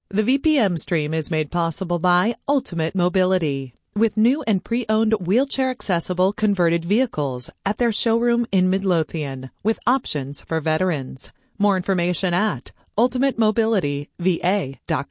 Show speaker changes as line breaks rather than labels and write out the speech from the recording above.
The VPM stream is made possible by Ultimate Mobility, with new and pre-owned wheelchair-accessible converted vehicles at their showroom in Midlothian, with options for veterans. More information at ultimatemobilityva.com.